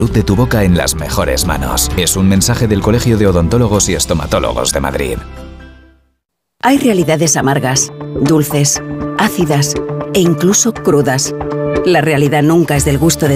de tu boca en las mejores manos. Es un mensaje del Colegio de Odontólogos y Estomatólogos de Madrid. Hay realidades amargas, dulces, ácidas e incluso crudas. La realidad nunca es del gusto de